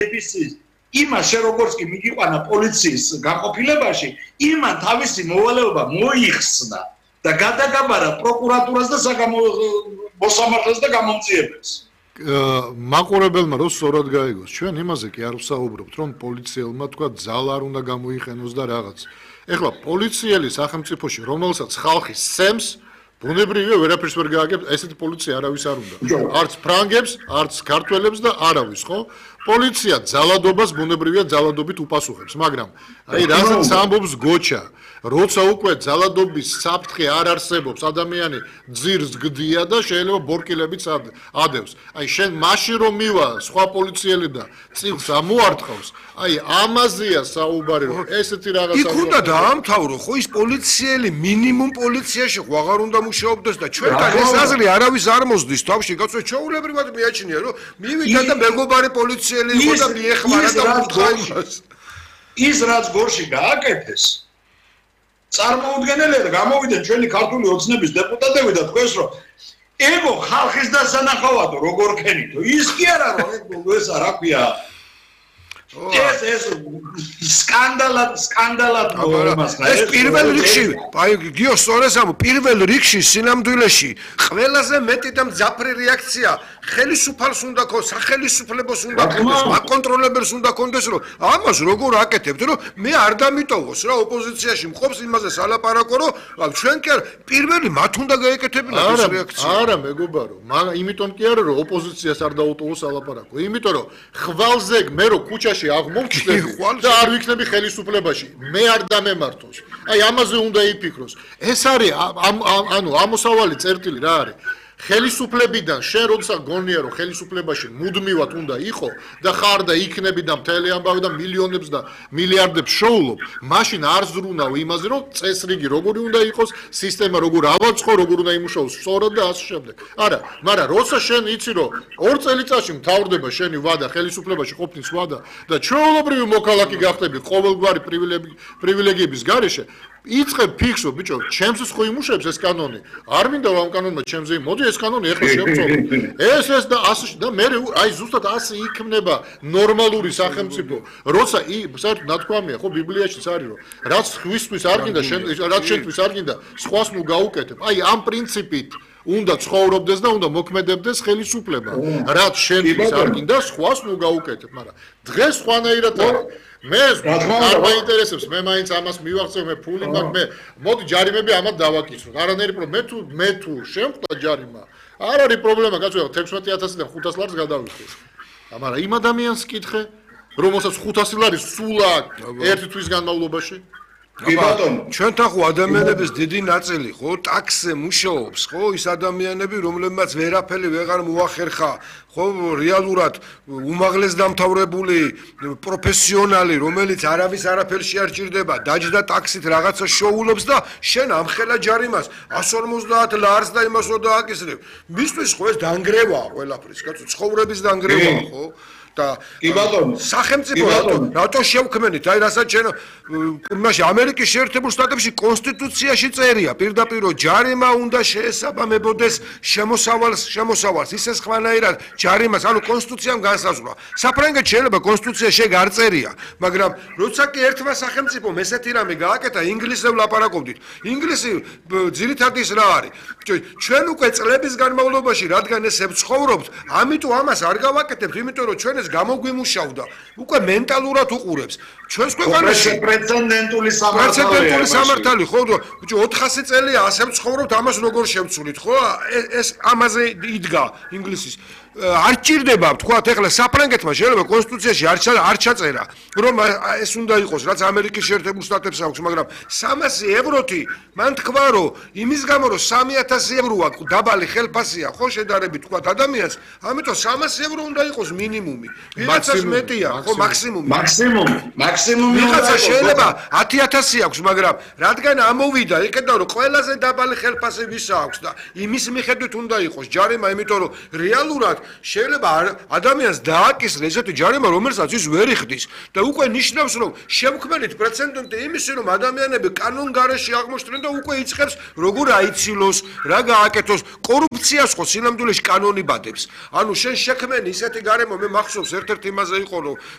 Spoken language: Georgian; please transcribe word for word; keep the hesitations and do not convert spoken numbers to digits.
დეფიციტს იმას შე როგორც კი მიგიყვანა პოლიციის განყოფილებაში, იმან თავისი მოვალეობა მოიხსნა და გადაგაბარა პროკურატურას და მოსამართლეს და გამომძიებელს. მაყურებელმა რო სწორად გაიგოს, ჩვენ იმაზე კი არ ვსაუბრობთ, რომ პოლიციელმა თქვა ძალა არ უნდა გამოიყენოს და რაღაც. ეხლა პოლიციელი სახელმწიფოში, რომელსაც ხალხი სცემს, ბუნებრივია ვერაფერს ვერ გააკეთებს, ესეთი პოლიცია არავის არ უნდა. არც ფრანგებს, არც ქართველებს და არავის, ხო? პოლიცია ძალადობას ბუნებრივია ძალადობით უპასუხებს, მაგრამ აი რასაც ამბობს გოჩა, როცა უკვე ძალადობის საფრთხე არ არსებობს, ადამიანი ძირს გდია და შეიძლება ბორკილებიც ადევს. აი შენ მაშინ რომ მივა სხვა პოლიციელი და წილს ამოარტყავს, აი ამაზეა საუბარი, რომ ესეთი რაღაცა იქ უნდა დაამთავრო, ხო ის პოლიციელი მინიმუმ პოლიციაში ხო აღარ უნდა მუშაობდეს და ჩვენთან ეს აზრი არავის არ მოსდის თავში, კაცო ჩაულებრივად მიაჩნია, რომ მივიდა და მეგობარი პოლიციელი იყო და მიეხმარა და უთხოვნას. ის რაც გორში გააკეთეს წარმოუდგენელია და გამოვიდნენ ჩვენი ქართული ოცნების დეპუტატები და თქვენს რომ ego ხალხის დასანახავადო როგორ ქენითო ის კი არა რომ ეს რა ქვია ეს ეს სკანდალად სკანდალად მოიმას ეს პირველ რიგში აი გიო სწორეს ამ პირველ რიგში სინამდვილეში ყველაზე მეტი და მძაფრი რეაქცია ხელისუფალს უნდა ქონდეს სახელისუფლებას უნდა ქონდეს აკონტროლებელს უნდა ქონდეს რომ ამას როგორ აკეთებთ რომ მე არ დამიტოვოს რა ოპოზიციაში მყოფს იმაზე სალაპარაკო რომ ჩვენ კი არ პირველი მათ უნდა გაეკეთებინათ ეს რეაქცია არა მეგობარო მაგრამ იმიტომ კი არა რომ ოპოზიციას არ დაუტოვოს სალაპარაკო იმიტომ რომ ხვალზე მე რო ქუჩაში აღმოვჩნდები და არ ვიქნები ხელისუფლებაში მე არ დამემართოს აი ამაზე უნდა იფიქროს ეს არის ანუ ამოსავალი წერტილი რა არის ხელისუფლებიდან შენ როცა გონია რომ ხელისუფლებაში მუდმივად უნდა იყო და ხარ და იქნები და მთელი ამბავი და მილიონებს და მილიარდებს შოულობ მაშინ არ ზრუნავ იმაზე რომ წესრიგი როგორი უნდა იყოს სისტემა როგორ ავაწყო როგორ უნდა იმუშაოს სწორად და ასე შემდეგ არა მაგრამ როცა შენ იცი რომ ორ წელიწადში მთავრდება შენი ვადა ხელისუფლებაში ყოფნის ვადა და ჩვეულებრივი მოქალაქე გახდები ყოველგვარი პრივილეგიების გარეშე იწყებ ფიქსო ბიჭო ჩემს ხო იმუშავებს ეს კანონი არ მინდა რომ ამ კანონმა ჩემზე მოდი ეს კანონი ეხლა შევწოვო ეს ეს და ასე და მე აი ზუსტად ასე იქნება ნორმალური სახელმწიფო როცა საერთოდ ნათქვამია ხო ბიბლიაშიც არის რომ რაც ხვისთვის არ გინდა შენ რაც შენთვის არ გინდა სხვას ნუ გაუკეთებ აი ამ პრინციპით უნდა ცხოვრობდეს და უნდა მოქმედებდეს ხელისუფლება რაც შენთვის არ გინდა სხვას ნუ გაუკეთებ მაგრამ დღეს სხვანაირად არის მე არ მაინტერესებს მე მაინც ამას მივახცევ მე ფული მაქვს მე მოდი ჯარიმები ამათ დავაკისროთ არანაირი პრობლემა მე თუ მე თუ შემხვდა ჯარიმა არ არის პრობლემა კაცო თექვსმეტი ათასიდან ხუთას ლარს გადავიხეს მაგრამ იმ ადამიანს კითხე რომელსაც ხუთასი ლარი სულ აქვს ერთი თვის განმავლობაში კი ბატონო ჩვენთან ხო ადამიანების დიდი ნაწილი ხო ტაქსზე მუშაობს ხო ის ადამიანები რომლებმაც ვერაფერი ვეღარ მოახერხა ხო რეალურად უმაღლეს დამთავრებული პროფესიონალი რომელიც არავის არაფერში არ ჭირდება დაჯდა ტაქსით რაღაცა შოულობს და შენ ამხელა ჯარიმას εκατს ორმოცდაათ ლარს და იმას რო დააკისრებ მისთვის ხო ეს დანგრევაა ყველაფრის კაცო ცხოვრების დანგრევაა ხო და კი ბატონო სახელმწიფო რატო შევქმენით აი რასაც ჩვენ იმაში ამერიკის შეერთებულ შტატებში კონსტიტუციაში წერია პირდაპირ ჯარიმა უნდა შეესაბამებოდეს შემოსავალს შემოსავალს ისე სხვანაირად ჯარიმას ანუ კონსტიტუციამ განსაზღვრა საფრანგეთში შეიძლება კონსტიტუცია შეგარწერია მაგრამ როცა კი ერთმა სახელმწიფომ ესეთი რამე გააკეთა ინგლისელ ლაპარაკობდით ინგლისი ძირითადად ის რა არის ჩვენ უკვე წლების განმავლობაში რადგან ესე ვცხოვრობთ ამიტომ ამას არ გავაკეთებთ იმიტომ რომ ჩვენ ეს გამოგვიმუშავდა უკვე მენტალურად უყურებს ჩვენს ქვეყანაში პრეცედენტული სამართალი ხო ბიჭო ოთხასი წელია ასე ვცხოვრობთ ამას როგორ შევცვლით ხო ეს ამაზე იდგა ინგლისის არ ჭირდება თქვათ ეხლა საფრანგეთმა შეიძლება კონსტიტუციაში არ ჩაწერა რომ ეს უნდა იყოს რაც ამერიკის შეერთებულ შტატებს აქვს მაგრამ სამასი ევროთი მან თქვა რომ იმის გამო რომ სამი ათასი ევროა დაბალი ხელფასია ხო შედარებით თქვათ ადამიანს ამიტომ სამასი ევრო უნდა იყოს მინიმუმი ვიღაცას მეტია ხო მაქსიმუმი მაქსიმუმი მაქსიმუმი ვიღაცა შეიძლება ათი ათასი აქვს მაგრამ რადგან ამოვიდა იქიდან რომ ყველაზე დაბალი ხელფასი ვისა აქვს და იმის მიხედვით უნდა იყოს ჯარიმა იმიტომ რომ რეალურად შეიძლება ადამიანს დააკისრა ესეთი ჯარიმა რომელსაც ის ვერ იხდის და უკვე ნიშნავს რომ შევქმნით პრეცედენტი იმისი რომ ადამიანები კანონგარეშე აღმოჩნდნენ და უკვე იწყებს როგორ აიცილოს რა გააკეთოს კორუფციას ხო სინამდვილეში კანონი ბადებს ანუ შენ შექმენი ისეთი გარემო მე მახსოვს ერთ-ერთ იმაზე იყო რომ